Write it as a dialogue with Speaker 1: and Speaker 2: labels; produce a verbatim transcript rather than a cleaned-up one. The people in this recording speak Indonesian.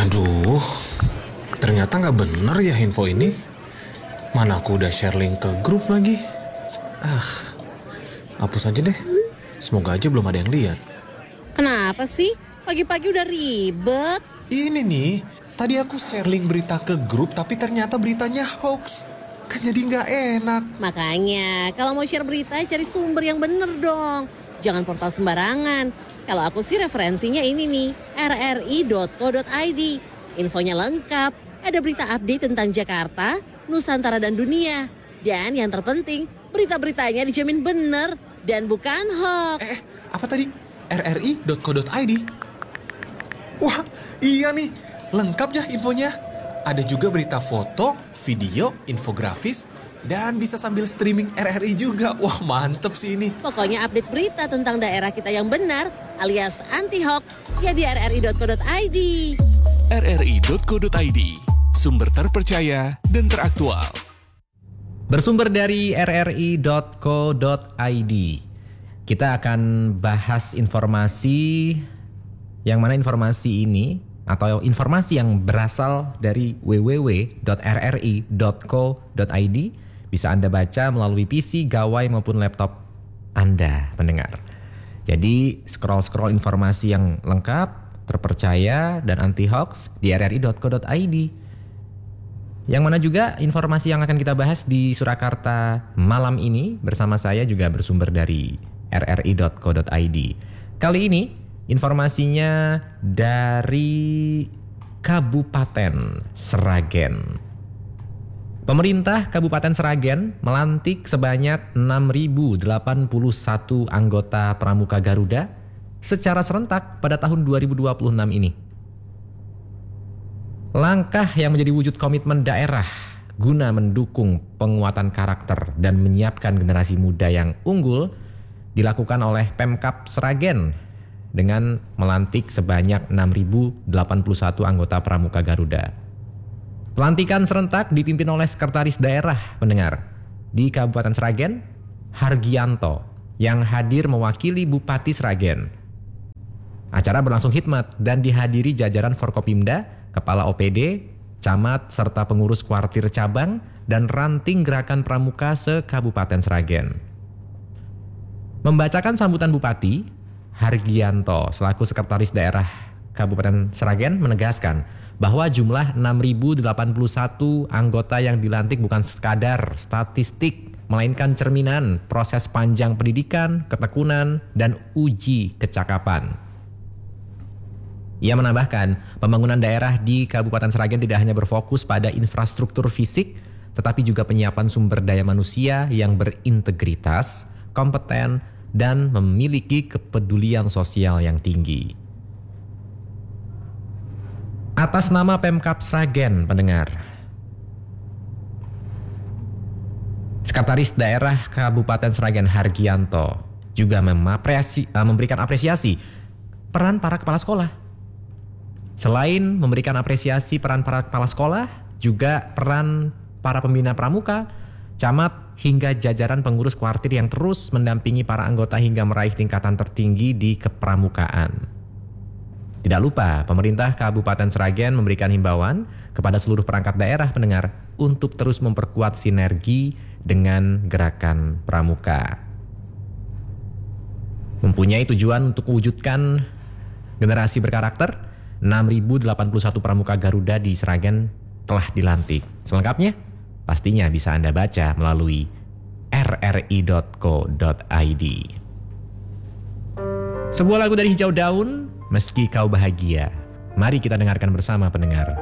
Speaker 1: Aduh, ternyata gak bener ya info ini. Mana aku udah share link ke grup lagi. Ah, hapus aja deh. Semoga aja belum ada yang lihat.
Speaker 2: Kenapa sih? Pagi-pagi udah ribet.
Speaker 1: Ini nih, tadi aku share link berita ke grup tapi ternyata beritanya hoax. Kan jadi gak enak.
Speaker 2: Makanya, kalau mau share berita cari sumber yang bener dong. Jangan portal sembarangan. Kalau aku sih referensinya ini nih, r r i dot co dot i d. Infonya lengkap, ada berita update tentang Jakarta, Nusantara dan dunia. Dan yang terpenting, berita-beritanya dijamin bener dan bukan hoax.
Speaker 1: Eh, apa tadi? r r i dot co dot i d? Wah, iya nih, lengkap ya infonya. Ada juga berita foto, video, infografis, dan bisa sambil streaming R R I juga. Wah, mantep sih ini.
Speaker 2: Pokoknya update berita tentang daerah kita yang benar alias anti-hoax ya di r r i dot co dot i d.
Speaker 3: r r i dot co dot i d, sumber terpercaya dan teraktual.
Speaker 4: Bersumber dari r r i dot co dot i d, kita akan bahas informasi yang mana informasi ini atau informasi yang berasal dari w w w dot r r i dot co dot i d bisa Anda baca melalui P C, gawai maupun laptop Anda, pendengar. Jadi scroll-scroll informasi yang lengkap, terpercaya, dan anti-hoax di r r i dot co dot i d. Yang mana juga informasi yang akan kita bahas di Surakarta malam ini bersama saya juga bersumber dari r r i dot co dot i d. Kali ini informasinya dari Kabupaten Sragen. Pemerintah Kabupaten Sragen melantik sebanyak enam ribu delapan puluh satu anggota Pramuka Garuda secara serentak pada tahun dua ribu dua puluh enam ini. Langkah yang menjadi wujud komitmen daerah guna mendukung penguatan karakter dan menyiapkan generasi muda yang unggul dilakukan oleh Pemkab Sragen dengan melantik sebanyak enam ribu delapan puluh satu anggota Pramuka Garuda. Pelantikan serentak dipimpin oleh Sekretaris Daerah, pendengar, di Kabupaten Sragen, Hargianto, yang hadir mewakili Bupati Sragen. Acara berlangsung khidmat dan dihadiri jajaran Forkopimda, Kepala O P D, Camat, serta pengurus kuartir cabang dan ranting gerakan pramuka se-Kabupaten Sragen. Membacakan sambutan Bupati, Hargianto selaku Sekretaris Daerah Kabupaten Sragen menegaskan bahwa jumlah enam ribu delapan puluh satu anggota yang dilantik bukan sekadar statistik, melainkan cerminan proses panjang pendidikan, ketekunan, dan uji kecakapan. Ia menambahkan, pembangunan daerah di Kabupaten Sragen tidak hanya berfokus pada infrastruktur fisik, tetapi juga penyiapan sumber daya manusia yang berintegritas, kompeten, dan memiliki kepedulian sosial yang tinggi. Atas nama Pemkab Sragen, pendengar, Sekretaris Daerah Kabupaten Sragen Hargianto juga memapresi, uh, memberikan apresiasi peran para kepala sekolah. Selain memberikan apresiasi peran para kepala sekolah, juga peran para pembina pramuka, camat, hingga jajaran pengurus kuartir yang terus mendampingi para anggota hingga meraih tingkatan tertinggi di kepramukaan. Tidak lupa, pemerintah Kabupaten Sragen memberikan himbauan kepada seluruh perangkat daerah, pendengar, untuk terus memperkuat sinergi dengan gerakan pramuka. Mempunyai tujuan untuk mewujudkan generasi berkarakter, enam ribu delapan puluh satu pramuka Garuda di Sragen telah dilantik. Selengkapnya, pastinya bisa Anda baca melalui r r i dot co dot i d. Sebuah lagu dari Hijau Daun, Meski Kau Bahagia. Mari kita dengarkan bersama, pendengar.